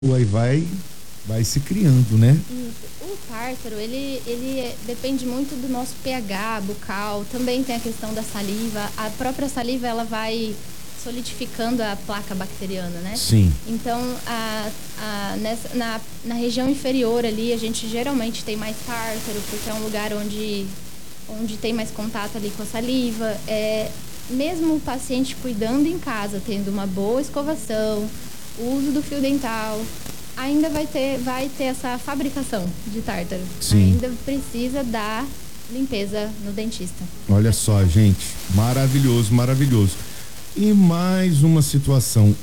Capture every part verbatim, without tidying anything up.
aí vai, vai se criando, né? Isso. O tártaro, ele, ele é- depende muito do nosso pH bucal, também tem a questão da saliva. A própria saliva, ela vai solidificando a placa bacteriana, né? Sim. Então, a, a, nessa, na, na região inferior ali, a gente geralmente tem mais tártaro, porque é um lugar onde, onde tem mais contato ali com a saliva. É, mesmo o paciente cuidando em casa, tendo uma boa escovação, o uso do fio dental, ainda vai ter, vai ter essa fabricação de tártaro. Sim. Ainda precisa dar limpeza no dentista. Olha só, gente, maravilhoso, maravilhoso. E mais uma situação,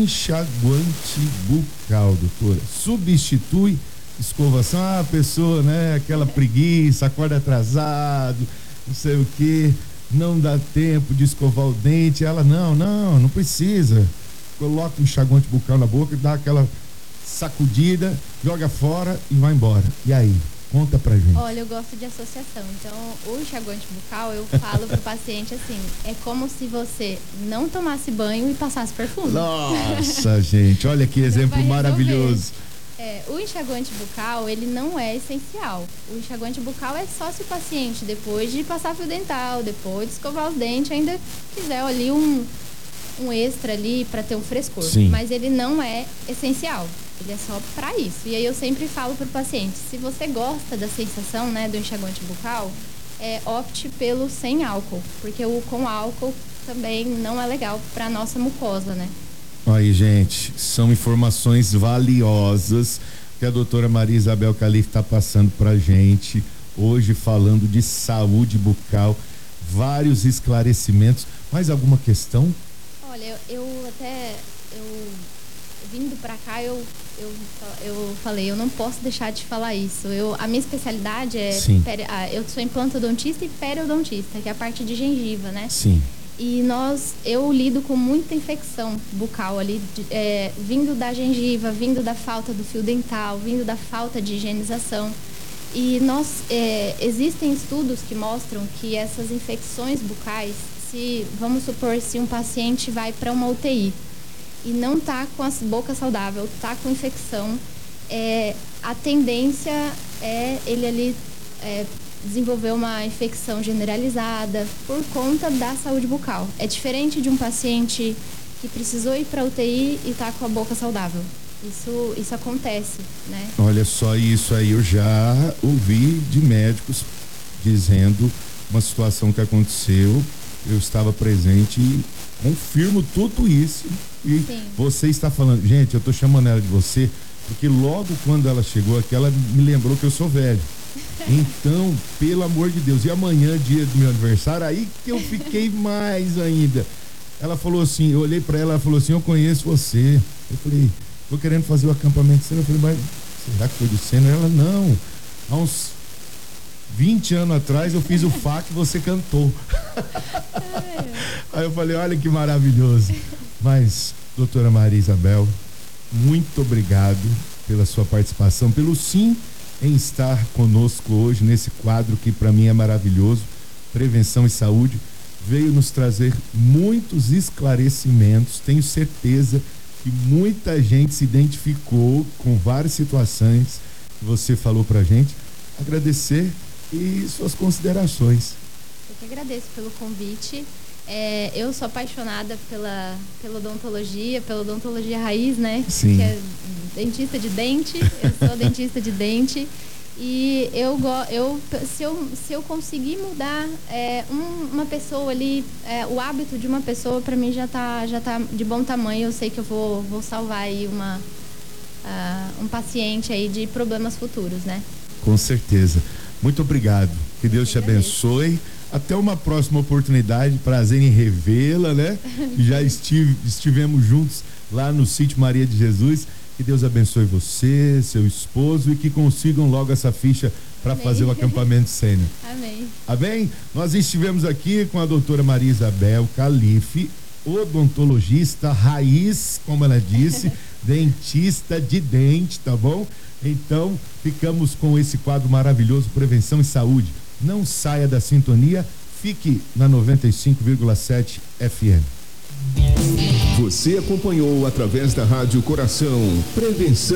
enxaguante bucal, doutora. Substitui escovação, ah, a pessoa, né, aquela preguiça, acorda atrasado, não sei o que, não dá tempo de escovar o dente. Ela, não, não, não precisa. Coloca um enxaguante bucal na boca, dá aquela sacudida, joga fora e vai embora. E aí? Conta pra gente. Olha, eu gosto de associação. Então, o enxaguante bucal, eu falo pro paciente assim, é como se você não tomasse banho e passasse perfume. Nossa, gente, olha que exemplo maravilhoso. É, o enxaguante bucal, ele não é essencial. O enxaguante bucal é só se o paciente, depois de passar fio dental, depois de escovar os dentes, ainda quiser ali um, um extra ali para ter um frescor. Sim. Mas ele não é essencial. Ele é só para isso. E aí eu sempre falo para o paciente, se você gosta da sensação, né, do enxaguante bucal, é, opte pelo sem álcool, porque o com álcool também não é legal para a nossa mucosa, né? Aí, gente, são informações valiosas que a doutora Maria Isabel Calife está passando pra gente hoje, falando de saúde bucal, vários esclarecimentos. Mais alguma questão? Olha, eu, eu até, eu vindo para cá, eu, eu, eu falei, eu não posso deixar de falar isso. Eu, a minha especialidade é, peri, ah, eu sou implantodontista e periodontista, que é a parte de gengiva, né? Sim. E nós, eu lido com muita infecção bucal ali, é, vindo da gengiva, vindo da falta do fio dental, vindo da falta de higienização. E nós, é, existem estudos que mostram que essas infecções bucais, se, vamos supor, se um paciente vai para uma U T I e não está com a boca saudável, está com infecção, é, a tendência é ele ali é, desenvolver uma infecção generalizada por conta da saúde bucal. É diferente de um paciente que precisou ir para a U T I e está com a boca saudável. Isso, isso acontece, né? Olha só, isso aí eu já ouvi de médicos dizendo uma situação que aconteceu. Eu estava presente e confirmo tudo isso. E Sim. Você está falando, gente, eu tô chamando ela de você, porque logo quando ela chegou aqui, ela me lembrou que eu sou velho. Então, pelo amor de Deus, e amanhã, dia do meu aniversário, aí que eu fiquei mais ainda. Ela falou assim, eu olhei pra ela, ela falou assim, eu conheço você. Eu falei, tô querendo fazer o acampamento de cena. Eu falei, mas será que foi do cena? Ela, não, há uns vinte anos atrás eu fiz o F A Q e você cantou. Aí eu falei, olha que maravilhoso. Mas, doutora Maria Isabel, muito obrigado pela sua participação, pelo sim em estar conosco hoje nesse quadro que para mim é maravilhoso, Prevenção e Saúde. Veio nos trazer muitos esclarecimentos. Tenho certeza que muita gente se identificou com várias situações que você falou pra gente. Agradecer e suas considerações. Eu que agradeço pelo convite. É, eu sou apaixonada pela, pela odontologia, pela odontologia raiz, né? Sim. Que é dentista de dente, eu sou dentista de dente. E eu, eu, se, eu, se eu conseguir mudar é, um, uma pessoa ali, é, o hábito de uma pessoa, para mim já tá, já tá de bom tamanho. Eu sei que eu vou, vou salvar aí uma, uh, um paciente aí de problemas futuros, né? Com certeza. Muito obrigado. Que Deus te abençoe. Até uma próxima oportunidade, prazer em revê-la, né? Já estive, estivemos juntos lá no sítio Maria de Jesus. Que Deus abençoe você, seu esposo, e que consigam logo essa ficha para fazer o acampamento sênior. Amém. Amém? Nós estivemos aqui com a doutora Maria Isabel Calife, odontologista raiz, como ela disse, dentista de dente, tá bom? Então, ficamos com esse quadro maravilhoso, Prevenção e Saúde. Não saia da sintonia, fique na noventa e cinco vírgula sete F M. Você acompanhou através da Rádio Coração Prevenção